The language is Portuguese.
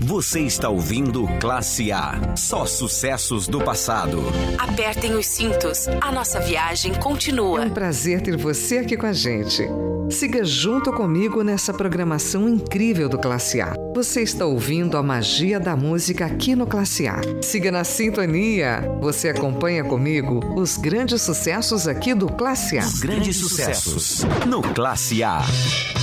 Você está ouvindo Classe A. Só sucessos do passado. Apertem os cintos. A nossa viagem continua. É um prazer ter você aqui com a gente. Siga junto comigo nessa programação incrível do Classe A. Você está ouvindo a magia da música aqui no Classe A. Siga na sintonia. Você acompanha comigo os grandes sucessos aqui do Classe A. Os grandes sucessos no Classe A.